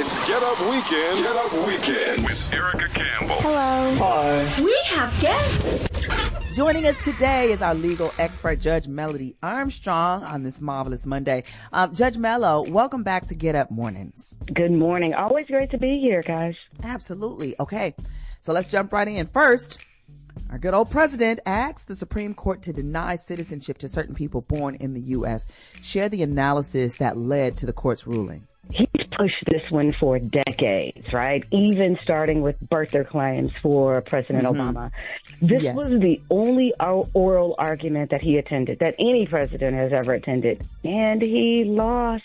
It's Get Up Weekend. Get Up Weekend with Erica Campbell. Hello. Hi. We have guests. Joining us today is our legal expert, Judge Melody Armstrong, on this marvelous Monday. Judge Mello, welcome back to Get Up Mornings. Good morning. Always great to be here, guys. Absolutely. Okay, so let's jump right in. First, our good old president asked the Supreme Court to deny citizenship to certain people born in the U.S. Share the analysis that led to the court's ruling. He's pushed this one for decades, right? Even starting with birther claims for President Obama. This was the only oral argument that he attended, that any president has ever attended, and he lost.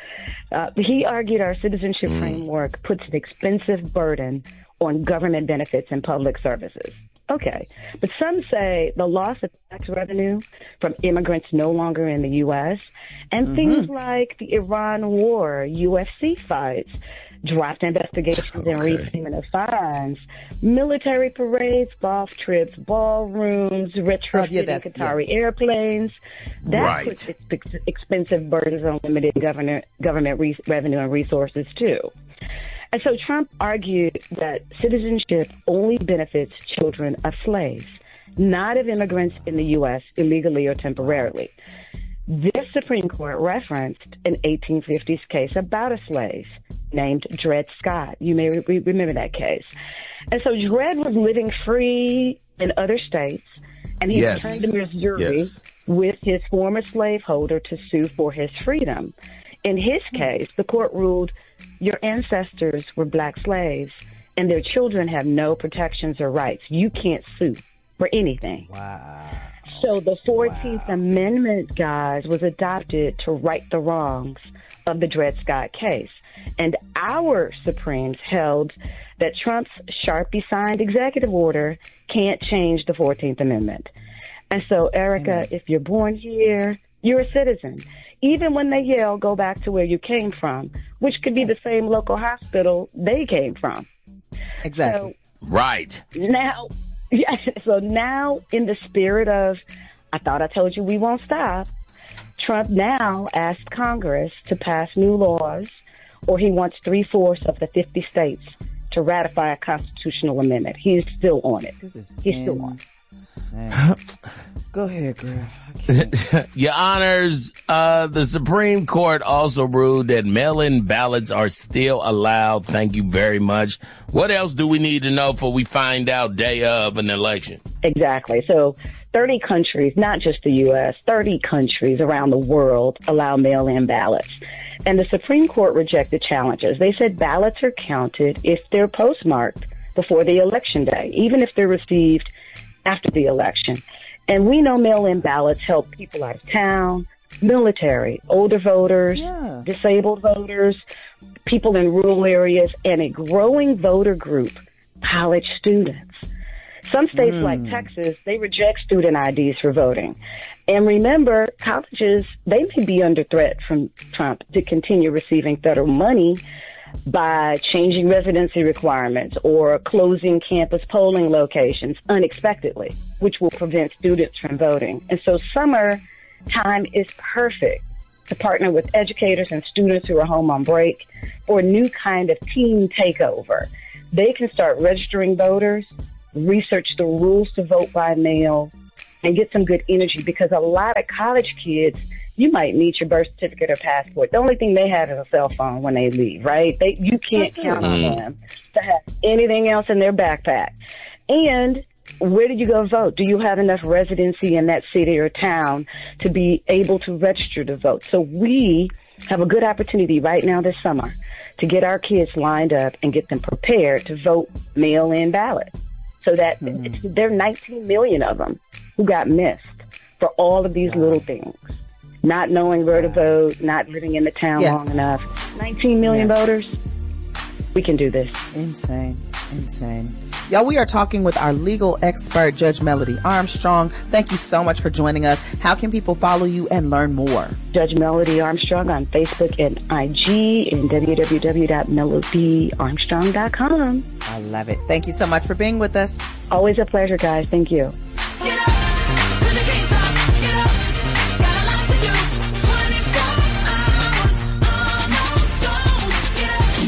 He argued our citizenship framework puts an expensive burden on government benefits and public services. Okay, but some say the loss of tax revenue from immigrants no longer in the U.S. and things like the Iran war, UFC fights, draft investigations and repayment of fines, military parades, golf trips, ballrooms, retrofitting Qatari airplanes. That puts expensive burdens on limited government revenue and resources, too. And so Trump argued that citizenship only benefits children of slaves, not of immigrants in the U.S. illegally or temporarily. This Supreme Court referenced an 1850s case about a slave named Dred Scott. You may remember that case. And so Dred was living free in other states, and he returned to Missouri with his former slaveholder to sue for his freedom. In his case, the court ruled your ancestors were black slaves, and their children have no protections or rights. You can't sue for anything. Wow. So the 14th Amendment, guys, was adopted to right the wrongs of the Dred Scott case. And our Supremes held that Trump's Sharpie-signed executive order can't change the 14th Amendment. And so, Erica, if you're born here, you're a citizen. Even when they yell, go back to where you came from, which could be the same local hospital they came from. Exactly. So now, in the spirit of, I thought I told you we won't stop, Trump now asked Congress to pass new laws, or he wants 3/4 of the 50 states to ratify a constitutional amendment. He's still on it. He's still on it. Go ahead, Griff. Your Honors, the Supreme Court also ruled that mail-in ballots are still allowed. Thank you very much. What else do we need to know before we find out day of an election? Exactly. So 30 countries, not just the U.S., 30 countries around the world allow mail-in ballots. And the Supreme Court rejected challenges. They said ballots are counted if they're postmarked before the election day, even if they're received after the election. And we know mail-in ballots help people out of town, military, older voters, disabled voters, people in rural areas, and a growing voter group, college students. Some states like Texas, they reject student IDs for voting. And remember, colleges, they may be under threat from Trump to continue receiving federal money by changing residency requirements or closing campus polling locations unexpectedly, which will prevent students from voting. And so summer time is perfect to partner with educators and students who are home on break for a new kind of team takeover. They can start registering voters, research the rules to vote by mail, and get some good energy, because a lot of college kids, you might need your birth certificate or passport. The only thing they have is a cell phone when they leave, right? You can't count on them to have anything else in their backpack. And where did you go vote? Do you have enough residency in that city or town to be able to register to vote? So we have a good opportunity right now this summer to get our kids lined up and get them prepared to vote mail-in ballot. So that there are 19 million of them who got missed for all of these little things. Not knowing where to vote, not living in the town long enough. 19 million voters. We can do this. Insane. Y'all, we are talking with our legal expert, Judge Melody Armstrong. Thank you so much for joining us. How can people follow you and learn more? Judge Melody Armstrong on Facebook and IG and www.melodyarmstrong.com. I love it. Thank you so much for being with us. Always a pleasure, guys. Thank you.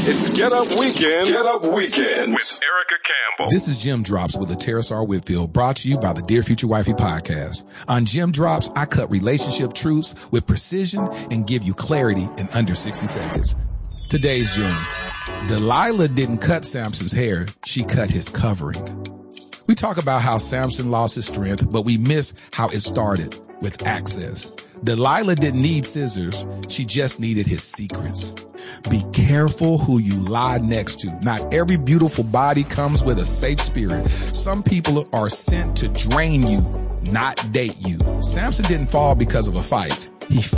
It's Get Up Weekend. Get Up Weekends with Erica Campbell. This is Jim Drops with the Terrace R. Whitfield, brought to you by the Dear Future Wifey podcast. On Jim Drops, I cut relationship truths with precision and give you clarity in under 60 seconds. Today's Jim. Delilah didn't cut Samson's hair. She cut his covering. We talk about how Samson lost his strength, but we miss how it started with access. Delilah didn't need scissors. She just needed his secrets. Be careful who you lie next to. Not every beautiful body comes with a safe spirit. Some people are sent to drain you, not date you. Samson didn't fall because of a fight. He